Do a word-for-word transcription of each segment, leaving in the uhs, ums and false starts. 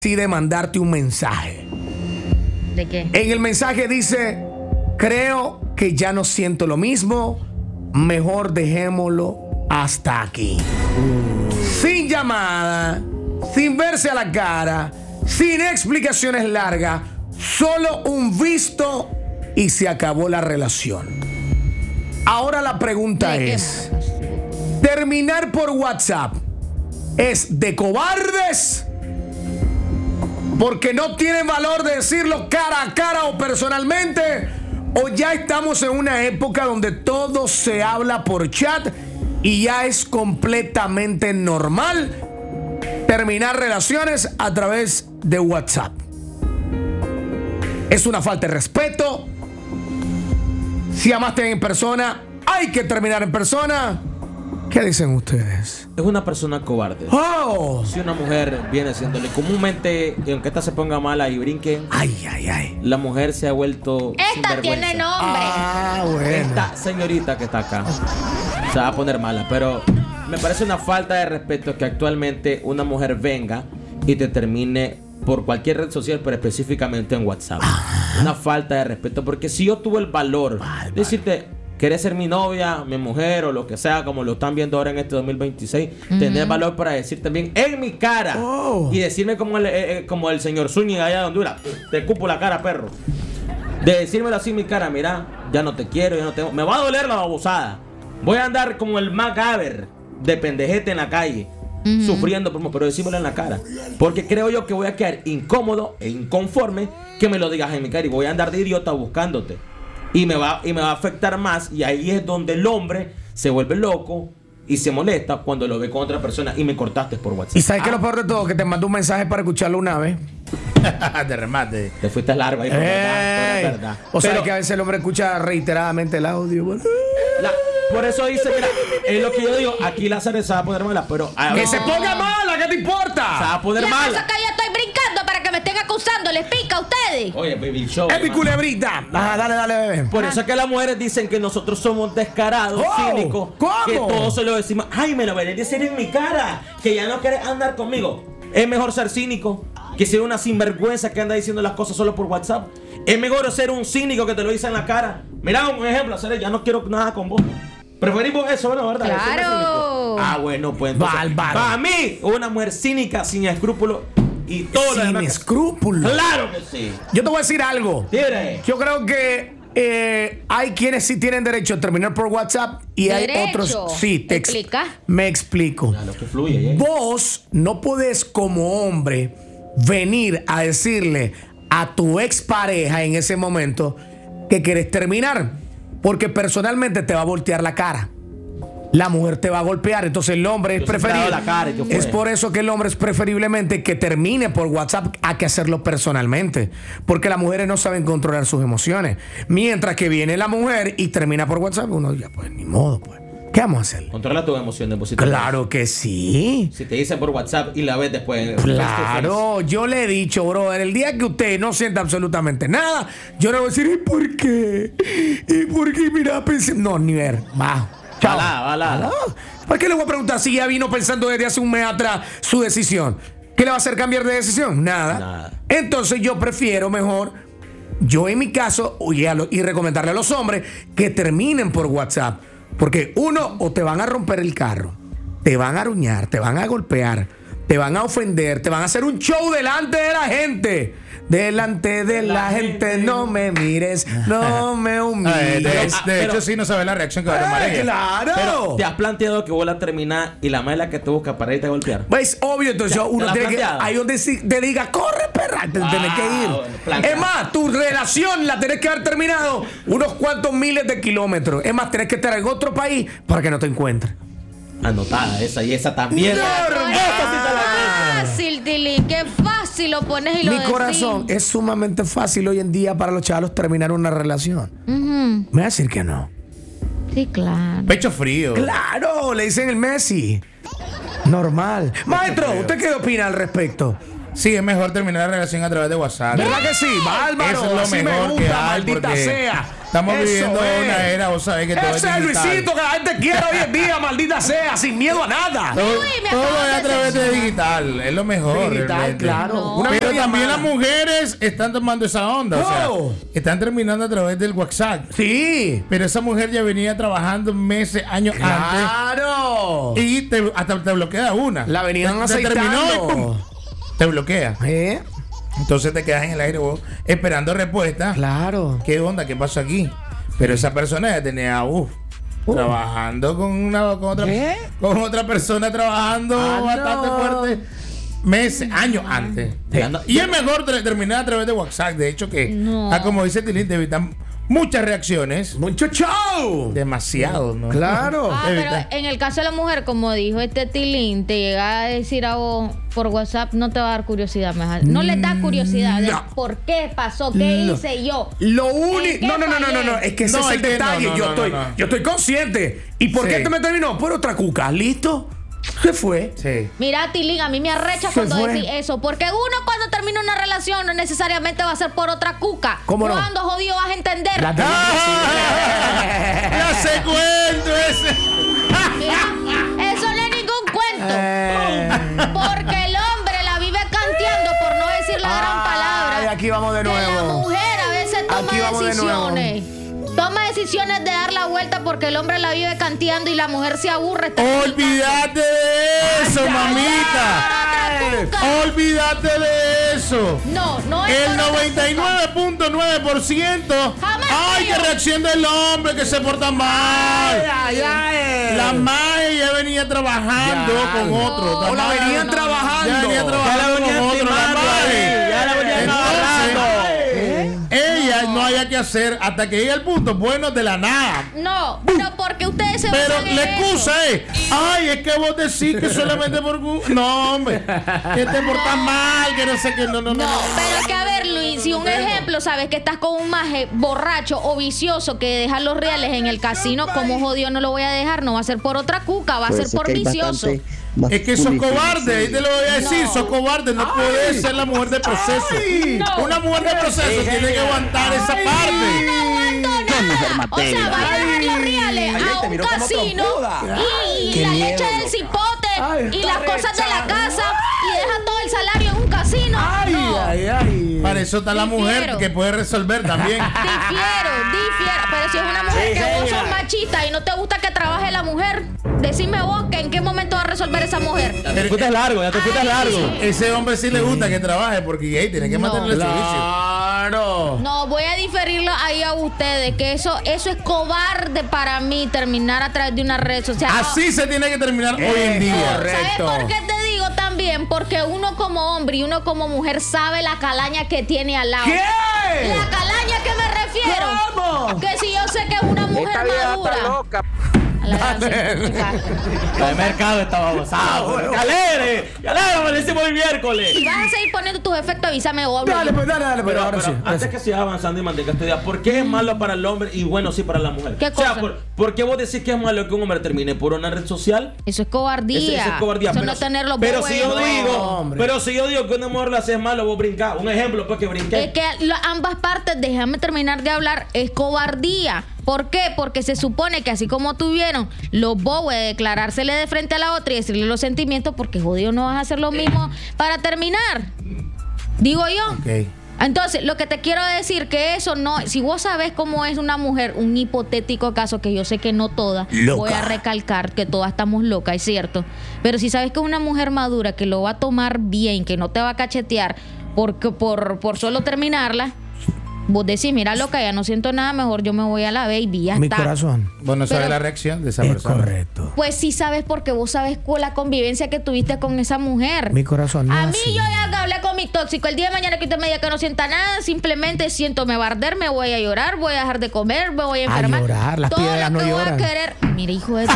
decide mandarte un mensaje. ¿De qué? En el mensaje dice: creo que ya no siento lo mismo, mejor dejémoslo hasta aquí. Uh. Sin llamada, sin verse a la cara, sin explicaciones largas, solo un visto y se acabó la relación. Ahora la pregunta es: ¿terminar por WhatsApp es de cobardes? Porque no tienen valor de decirlo cara a cara o personalmente, o ya estamos en una época donde todo se habla por chat y ya es completamente normal terminar relaciones a través de WhatsApp. Es una falta de respeto. Si amaste en persona, hay que terminar en persona. ¿Qué dicen ustedes? Es una persona cobarde. ¡Oh! Si una mujer viene haciéndole comúnmente, y aunque esta se ponga mala y brinque, ay, ay, ay, la mujer se ha vuelto esta tiene nombre. Ah, bueno. Esta señorita que está acá se va a poner mala, pero me parece una falta de respeto que actualmente una mujer venga y te termine por cualquier red social, pero específicamente en WhatsApp. Ah. Una falta de respeto, porque si yo tuve el valor de decirte: ¿quieres ser mi novia, mi mujer o lo que sea, como lo están viendo ahora en este dos mil veintiséis? Uh-huh. Tener valor para decir también en mi cara. Oh. Y decirme como el, eh, como el señor Zúñiga allá de Honduras: te escupo la cara, perro. De decírmelo así en mi cara: mira, ya no te quiero, ya no te... me va a doler la babosada. Voy a andar como el MacGyver de pendejete en la calle. Uh-huh. Sufriendo, pero decímelo en la cara. Porque creo yo que voy a quedar incómodo e inconforme que me lo digas en mi cara. Y voy a andar de idiota buscándote. Y me va, y me va a afectar más. Y ahí es donde el hombre se vuelve loco y se molesta cuando lo ve con otra persona y me cortaste por WhatsApp. ¿Y sabes ah. qué es lo peor de todo? Que te mandó un mensaje para escucharlo una vez. De remate. Te fuiste largo ahí, por verdad, por verdad. O sea, que a veces el hombre escucha reiteradamente el audio. Bueno. La, por eso dice, mira, es lo que yo digo, aquí Lázaro se va a poner mala, pero... A, ¡que no. se ponga mala! ¿Qué te importa? Se va a poner mala. ¿Acaso que yo estoy brincando para que me estén acusando? ¿Les pica a ustedes? Oye, baby show. ¡Es mi culebrita! Ah, dale, dale, bebé. Por ah. eso es que las mujeres dicen que nosotros somos descarados, oh, cínicos. ¿Cómo? Que todos se lo decimos: ay, me lo venís a decir en mi cara, que ya no querés andar conmigo. Es mejor ser cínico que ser una sinvergüenza que anda diciendo las cosas solo por WhatsApp. Es mejor ser un cínico que te lo dice en la cara. Mira, un ejemplo, hacer, ya no quiero nada con vos. Preferimos eso, ¿no? ¿Verdad? Claro. Ah, bueno, pues entonces, para mí, una mujer cínica, sin escrúpulos y todo lo demás. Sin escrúpulos. Claro que sí. Yo te voy a decir algo. Tire. Yo creo que eh, hay quienes sí tienen derecho a terminar por WhatsApp y ¿Derecho? Hay otros sí. Te ex- ¿Explica? Me explico. Ya, lo que fluye, ¿eh? Vos no podés como hombre venir a decirle a tu expareja en ese momento que querés terminar, porque personalmente te va a voltear la cara. La mujer te va a golpear, entonces el hombre es preferible. La cara, es por eso que el hombre es preferiblemente que termine por WhatsApp a que hacerlo personalmente, porque las mujeres no saben controlar sus emociones. Mientras que viene la mujer y termina por WhatsApp, uno ya pues ni modo, pues. ¿Qué vamos a hacer? Controla tus emociones positivas. Claro que sí. Si te dicen por WhatsApp y la ves después. Claro, yo le he dicho, brother, el día que usted no sienta absolutamente nada, yo le voy a decir: ¿y por qué? ¿Y por qué? Mira, pensé. No, ni ver. Va. Chao. Alá, alá, alá. ¿Por qué le voy a preguntar si ya vino pensando desde hace un mes atrás su decisión? ¿Qué le va a hacer cambiar de decisión? Nada. Nada. Entonces yo prefiero mejor, yo en mi caso, y, a lo, y recomendarle a los hombres que terminen por WhatsApp. Porque uno, o te van a romper el carro, te van a aruñar, te van a golpear, te van a ofender, te van a hacer un show delante de la gente. Delante de la, la gente, gente, no me mires, no me humilles. De, de, de pero, hecho, sí no sabes la reacción que va a tomar ella. ¡Claro! Pero te has planteado que vos la terminás y la mala que te busca para irte a golpear. Pues obvio, entonces ¿Te, uno te tiene que. Ahí donde te diga: corre, perra, te wow, tenés que ir. Bueno, es más, tu relación la tenés que haber terminado unos cuantos miles de kilómetros. Es más, tenés que estar en otro país para que no te encuentres. Anotada esa y esa también. ¡Qué fácil, Tilín! ¡Qué fácil lo pones y lo Mi decís! corazón, es sumamente fácil hoy en día para los chavalos terminar una relación. Uh-huh. Me va a decir que no. Sí, claro. Pecho frío. Claro, le dicen el Messi. Normal. Maestro, ¿usted qué opina al respecto? Sí, es mejor terminar la relación a través de WhatsApp. ¿Verdad que sí? Bárbaro. Eso es lo así me mejor gusta, que hay, maldita porque sea. Estamos Eso viviendo es. una era, vos sabés que todo es Ese es el digital. Luisito que la gente quiere hoy en día, maldita sea, sin miedo a nada. Todo, Uy, me todo acabas es a de través de decepcionar. digital, es lo mejor. Digital, realmente. claro. No. Una Pero también videollamada. las mujeres están tomando esa onda. O sea, Oh. están terminando a través del WhatsApp. Sí. Pero esa mujer ya venía trabajando meses, años Claro. antes. Y te, hasta te bloquea una. La venían Te- te terminó y aceitando. pum, te bloquea. ¿Eh? Entonces te quedas en el aire vos esperando respuesta. Claro. ¿Qué onda? ¿Qué pasó aquí? Pero esa persona ya tenía, uff, Uh. trabajando con una con otra, ¿Qué? con otra persona trabajando Ah, bastante no. fuerte. Meses, años antes. Ya no- Y es mejor ter- terminar a través de WhatsApp. De hecho, que, No. ah, como dice Tilín, te evitan muchas reacciones. Mucho show. Demasiado, ¿no? Claro. Ah, pero Evita. en el caso de la mujer, como dijo este Tilín, te llega a decir a vos por WhatsApp, no te va a dar curiosidad. más. No le da curiosidad. de No. ¿Por qué pasó? ¿Qué No. hice yo? Lo ¿En único. qué No, no, no, no, no, no. fallé? Es que ese No, es el es que no, detalle. no, yo, no, estoy, no, no. yo estoy consciente. ¿Y por qué Sí. este me terminó? Por otra cuca. ¿Listo? Se fue. Sí. Mira, Tilín, a mí me arrecha Se cuando fue. decís eso. Porque uno cuando termina una relación no necesariamente va a ser por otra cuca. ¿Cómo no? Cuando jodido vas a entender. La Ya se cuento ese. Mira, eso no es ningún cuento. Eh. Porque el hombre la vive canteando, por no decir la gran Ay, palabra. aquí vamos de Que la nuevo. mujer a veces toma Aquí vamos de decisiones. Toma decisiones de dar la vuelta porque el hombre la vive canteando y la mujer se aburre. está Olvídate de eso, mamita. Ay, cuca. Olvídate de eso. No, no es El por otra noventa y nueve punto nueve por ciento. Jamás Ay, creo. que reacción del hombre que se porta mal. Ay, ay. La madre ya venía trabajando Ya. con otro. O la madre- venían no, no. trabajando. Ya venía Ya la trabajando venían con otro. La timando ahí, madre. ya la venían Entonces, agarrando. ella no haya que hacer hasta que llegue al punto bueno de la nada. No, pero porque ustedes se Pero basan en la eso. excusa es, ay, es que vos decís que solamente por... gu- No, hombre, que te portas mal, que no sé qué, no, no, no. No, no. pero es que a ver, Luis, si un ejemplo, sabes que estás con un maje borracho o vicioso que deja los reales en el casino, como jodido no lo voy a dejar, no va a ser por otra cuca, va a Puede ser ser por que hay vicioso. bastante más Es que sos publicidad. cobarde, ahí te lo voy a decir, No. sos cobarde, no puedes ser la mujer de proceso. No. Una mujer de proceso tiene que aguantar esa parte. No aguanto mujer nada. O sea, materia. vaya a dejar los reales Ay, a te un miró como casino trompuda. y, y Qué la miedo, leche del loca. cipote Ay, y está las cosas de la recha. casa y deja todo el salario en un casino. Ay, no. ay, ay. Para eso está la mujer Difiero. que puede resolver también. Difiero, difiero. Pero si es una mujer que vos sos machista y no te gusta que trabaje la mujer, decime vos que en qué momento va a resolver esa mujer. Ya te fuiste largo, ya te fuiste Ay, largo. sí. Ese hombre sí le gusta que trabaje porque ahí tiene que No. mantener el servicio. Claro. No, voy a diferirlo ahí a ustedes, que eso, eso es cobarde para mí, terminar a través de una red social. Así se tiene que terminar hoy en día. correcto. ¿Sabes por qué te digo también? Porque uno como hombre y uno como mujer sabe la calaña que tiene al lado. ¿Qué? La calaña que me refiero. ¿Cómo? Que si yo sé que es una mujer madura. A la gran chica. La de mercado estaba gozado. ¡Qué alegre! ¡Qué alegre! Amanecimos el miércoles. Si vas a seguir poniendo tus efectos, avísame o hablo Dale, yo. pues, dale, dale, pero Pero, ahora pero sí. ahora antes sí. que sigas avanzando y mantenga esta idea, ¿por qué es malo para el hombre y bueno sí para la mujer? ¿Qué O sea, cosa? ¿por, por qué vos decís que es malo que un hombre termine por una red social? Eso es cobardía. Ese- ese es cobardía. Eso pero no tener los pero huevos. si yo digo, hombre. pero si yo digo que una mujer lo hace malo, vos brincás. Un ejemplo, pues que brinqué. Es que lo- ambas partes, déjame terminar de hablar, es cobardía. ¿Por qué? Porque se supone que así como tuvieron los bobos de declarársele de frente a la otra y decirle los sentimientos, porque jodido no vas a hacer lo mismo para terminar. Digo yo. Ok. Entonces, lo que te quiero decir que eso no, si vos sabés cómo es una mujer, un hipotético caso que yo sé que no todas, Loca. voy a recalcar que todas estamos locas, es cierto. Pero si sabes que es una mujer madura que lo va a tomar bien, que no te va a cachetear porque por, por solo terminarla, vos decís, mira loca, ya no siento nada, mejor yo me voy a la baby, ya Mi está. corazón. Vos no sabes Pero- la reacción de esa Es persona. correcto. Pues sí sabes porque vos sabes con la convivencia que tuviste con esa mujer. Mi corazón no A es mí así. yo ya hablé con mi tóxico. El día de mañana que usted me diga que no sienta nada, simplemente siento me va a arder, me voy a llorar, voy a dejar de comer, me voy a A enfermar. llorar, las Todo piedras lo no que voy a lloran. querer. Mire, hijo de tu-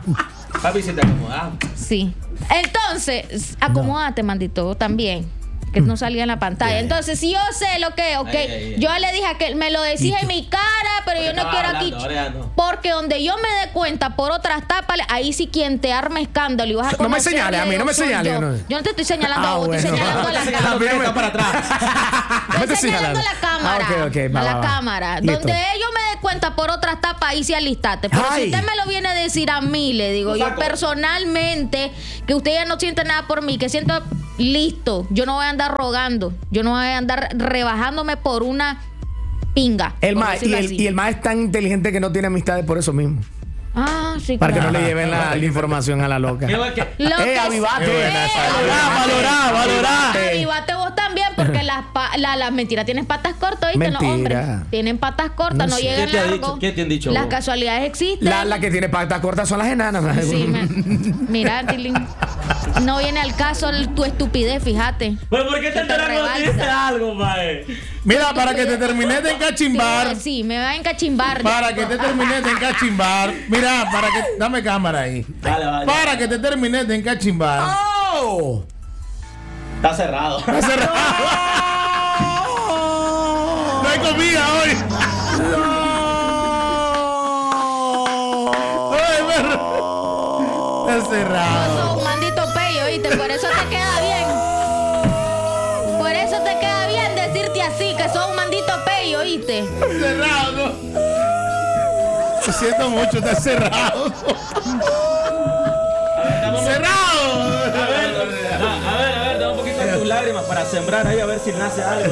Papi, si te acomodas. Sí. Entonces, acomódate, maldito, también. que no salía en la pantalla. Entonces, si yo sé lo que, ok, Ay, ay, ay. yo le dije a aquel, me lo decís en mi cara, pero yo no estaba quiero hablando, aquí. ahora ya no. Porque donde yo me dé cuenta por otras tapas, ahí sí quien te arma escándalo y vas a No me conocerle señales, a mí no me soy señales, yo. no. Yo no te estoy señalando Ah, a vos, bueno. estoy señalando a la cámara. También está para atrás. No me Estoy estés señalando a la cámara. Ah, ok, ok, va, a la va, va. cámara. Listo. Donde ellos me den cuenta por otras tapas, ahí sí alistate. Pero Ay. si usted me lo viene a decir a mí, le digo yo Saco. personalmente, que usted ya no siente nada por mí, que siento listo. Yo no voy a andar rogando. Yo no voy a andar rebajándome por una pinga. El por ma, y, decirlo el, así. y el ma es tan inteligente que no tiene amistades por eso mismo. Ah, sí, Para que no claro. le lleven la, la información a la loca. Igual que- Lo Eh, que avivate. sé- Buena esa. Valorá, valorá, valorá. Avivate vos también, porque las pa- la, las mentiras tienen patas cortas, ¿viste? Los Mentira. hombres tienen patas cortas, No no, sé. llegan ¿Qué te ha largo. dicho? ¿Qué te han dicho Las vos? casualidades existen. La, la que tiene patas cortas son las enanas. ¿no? Sí, me- mira, Tilín, no viene al caso el- tu estupidez, fíjate. Pues, ¿por qué te Se te enteras cuando dices rebalsa. algo, mae? Mira, para que te termines de encachimbar. Sí, sí, me va a encachimbar. Para que te termines de encachimbar. Mira, para que. Dame cámara ahí. Dale, vale. Para que te termines de encachimbar. ¡Oh! Está cerrado. Está cerrado. No hay comida hoy. Ay, perro. Está cerrado. Sos un maldito pello, ¿viste? Por eso te queda bien. Por eso te queda bien decirte así, que sos un maldito pello, ¿viste? Está cerrado, ¿no? Lo siento mucho, está cerrado. ¡Cerrado! A ver, a ver, a ver, da un poquito de tus lágrimas para sembrar ahí a ver si nace algo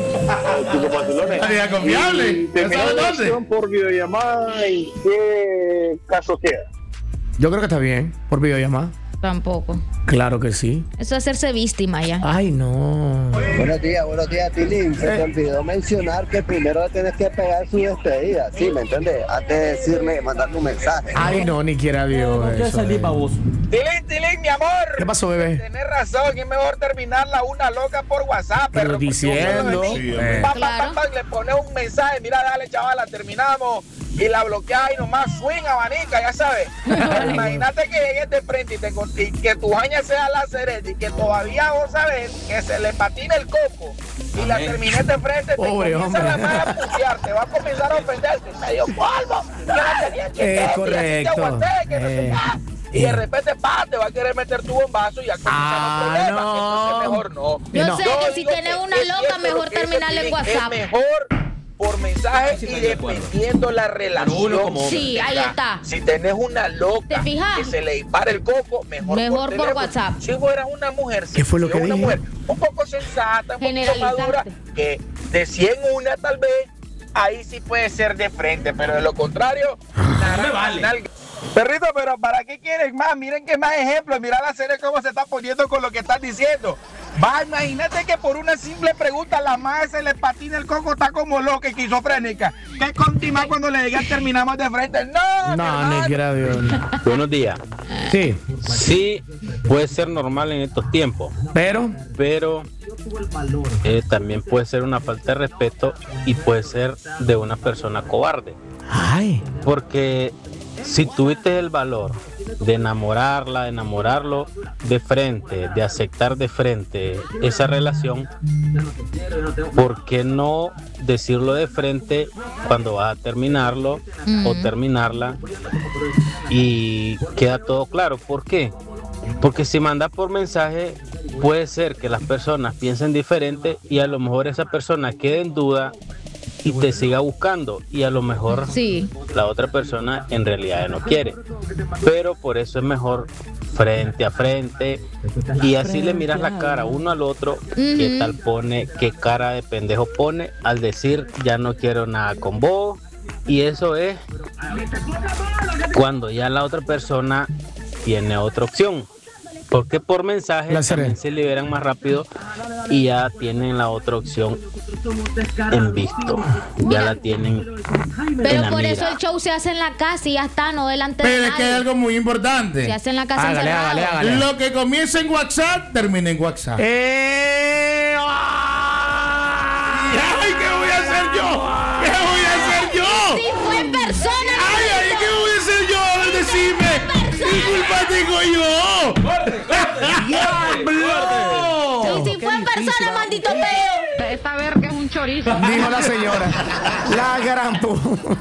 ahorita. Amiga confiable. ¿Ya Terminar sabes la dónde? acción por videollamada, ¿en qué caso queda? Yo creo que está bien. Por videollamada. Tampoco. Claro que sí. Eso es hacerse víctima ya. Ay, no. Buenos días, buenos días, Tilín. Se Eh. te olvidó mencionar que primero le tienes que pegar su despedida, ¿sí? ¿Me entiendes? Antes de decirle, mandarle un mensaje. Ay, no, ni quiera Dios. No quiero eso, salir eh. baboso. Tilín, Tilín, mi amor. ¿Qué pasó, bebé? Tenés razón, es mejor terminarla una loca por WhatsApp. Pero perro, porque diciendo, uno de mí, sí, hombre. pa, pa, Claro. pa, pa, le pones un mensaje, mira, dale, chavala, terminamos. Y la bloqueas y nomás swing, abanica, ya sabes. Pero imagínate que llegues de frente y, te, con- y que tu jaña sea la cereza y que todavía vos sabes que se le patina el coco y la Amén. termines de frente, Pobre te comienza hombre. la madre a putear, te va a comenzar a ofenderte. Medio polvo, que la tenía Es chiquita, y así correcto. te aguanté, que no sé Eh. qué. Y de repente, pa, te va a querer meter tu bombazo y ya comienzan Ah, los problemas. no. Entonces, mejor no. Yo No. sé Yo que si digo tienes que una es loca, cierto mejor lo que dice terminarle en Tilín, WhatsApp. Es mejor por mensaje Sí, y estoy de acuerdo. dependiendo la relación. uno como hombre. Sí, ahí está. Si tenés una loca ¿Te fijas? que se le dispara el coco, mejor, Mejor por teléfono. WhatsApp. Si fueras una mujer, ¿Qué fue lo si que una dije? mujer un poco sensata, un poquito Generalizarte. madura, que de cien una tal vez, ahí sí puede ser de frente, pero de lo contrario, nada, me vale. nalga. Perrito, pero ¿para qué quieres más? Miren que más ejemplos. Mira la serie cómo se está poniendo con lo que estás diciendo. Va, imagínate que por una simple pregunta la madre se le patina el coco, está como loca, esquizofrénica. ¿Qué continúa cuando le digan terminamos de frente? No, mi No, hermano. ni quiera Dios. Buenos días. Sí, Sí, puede ser normal en estos tiempos, pero pero eh, también puede ser una falta de respeto y puede ser de una persona cobarde. ay, Porque si tuviste el valor de enamorarla, de enamorarlo de frente, de aceptar de frente esa relación, ¿por qué no decirlo de frente cuando vas a terminarlo o terminarla y queda todo claro? ¿Por qué? Porque si mandas por mensaje, puede ser que las personas piensen diferente y a lo mejor esa persona quede en duda y te siga buscando y a lo mejor Sí. la otra persona en realidad no quiere, pero por eso es mejor frente a frente y así le miras la cara uno al otro, qué tal pone, qué cara de pendejo pone al decir ya no quiero nada con vos, y eso es cuando ya la otra persona tiene otra opción, porque por mensaje La serie. también se liberan más rápido y ya tienen la otra opción en visto, ya la tienen en Pero la por eso mira. el show se hace en la casa y ya está, no delante de Pero es que hay nadie. algo muy importante. Se hace en la casa Hágale, encerrado. hágale, hágale. Lo que comienza en WhatsApp, termina en WhatsApp. Eh, ¡Ay, qué voy a hacer yo! ¿Qué voy a hacer yo? Si fue en persona, ¡Ay, ay, qué voy a hacer yo! A ver, decime. ¿Qué culpa tengo yo? ¡Diablo! y si fue en persona, maldito feo. Esta verga es un chorizo. Dijo la señora. La gran pu.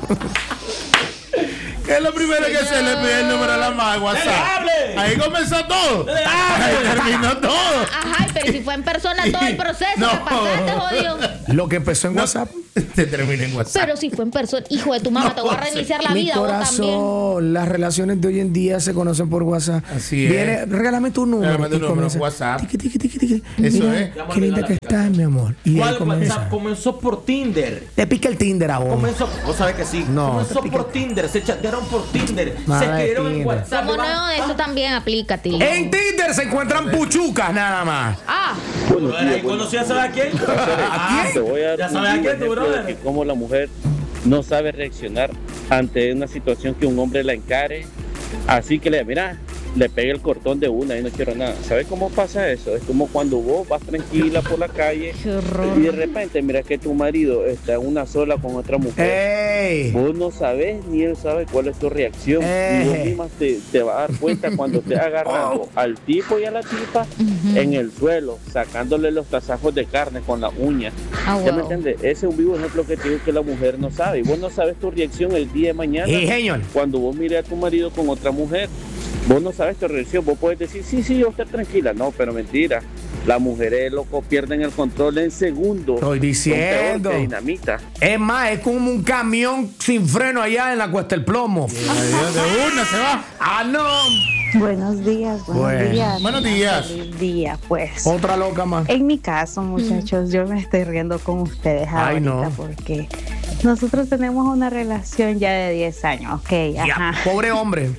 ¿Qué es lo primero que se le pide el número a la mamá de WhatsApp? Ahí comenzó todo. Ahí terminó todo. Ajá, pero si fue en persona todo el proceso, No. ¿qué pasaste, jodido? Lo que empezó en WhatsApp. Te termina en WhatsApp. Pero si fue en persona, hijo de tu mamá, te voy a reiniciar la Mi vida, vos también. corazón, las relaciones de hoy en día se conocen por WhatsApp. Así es. Viene, regálame tu número. Regálame tu y número, comienza, WhatsApp. tiqui, tiqui, tiqui, tiqui. Eso Mira, es. qué linda que estás, mi amor. Y de ahí ¿Cuál comienza. WhatsApp? Comenzó por Tinder. Te pica el Tinder a vos. Comenzó, vos sabés que sí. No. Comenzó por Tinder, se chatearon por Tinder, Nada se de escribieron en Tinder. WhatsApp. Como van- no, eso también aplica, tío. En Tinder se encuentran puchucas nada más. Ah, Buenos Ahí días, conocí a saber a quién. ¿A quién? Te voy a dar Ya un sabes a quién, tu ejemplo de brother. que cómo la mujer no sabe reaccionar ante una situación que un hombre la encare. Así que le mira, le pega el cortón de una y no quiero nada. ¿Sabes cómo pasa eso? Es como cuando vos vas tranquila por la calle qué horror. y de repente mira que tu marido está en una sola con otra mujer. ¡Ey! Vos no sabes ni él sabe cuál es tu reacción. Eh. Y vos misma te, te vas a dar cuenta cuando estés agarrando al tipo y a la tipa en el suelo, sacándole los tasajos de carne con la uña. Ah, ¿Ya me huevo. entiendes? Ese es un vivo ejemplo que te digo que la mujer no sabe. Y vos no sabes tu reacción el día de mañana Sí, señor. cuando vos mires a tu marido con otra mujer. Vos no sabes tu reacción. Vos puedes decir, sí, sí, yo estoy tranquila. No, pero mentira. Las mujeres, loco, pierden el control en segundos. Estoy Son diciendo. peor que dinamita. Es más, es como un camión sin freno allá en la Cuesta del Plomo. Adiós, de una se va. ¡Ah, no! Buenos días, buenos Bueno. días. Buenos días. Feliz día, pues. Otra loca más. En mi caso, muchachos, yo me estoy riendo con ustedes Ay, ahorita no. porque nosotros tenemos una relación ya de diez años, ok, Ya, ajá. pobre hombre.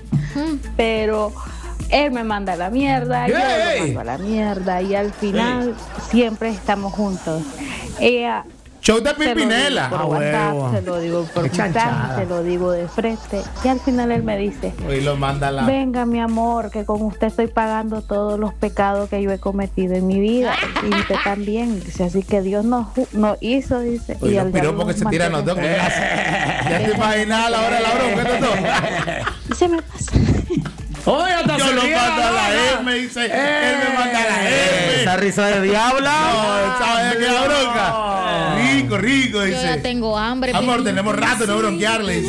Pero él me manda a la mierda, yo ¡Ey! lo mando a la mierda y al final siempre estamos juntos. Ella Show de se lo digo Pimpinela. por Ah, WhatsApp, huevo. se lo digo por Qué mensaje, chanchada. se lo digo de frente y al final él me dice, Hoy lo manda a la. venga mi amor, que con usted estoy pagando todos los pecados que yo he cometido en mi vida y usted también, dice, así que Dios nos, ju- nos hizo, dice, Hoy y los al diablo piropos que nos se tiran los dos con mantiene. gracia. Ya te imaginas a la hora de la bronca, estos dos. Y se me pasa. Oye, hasta Yo se lo ríe la mando a la loca. M, dice. Él me manda a la M. Esa risa de diabla. No, ¿sabes qué la bronca? Rico, rico, Yo ya dice. tengo hambre. Amor, Pipi. tenemos rato de no bronquearle, dice.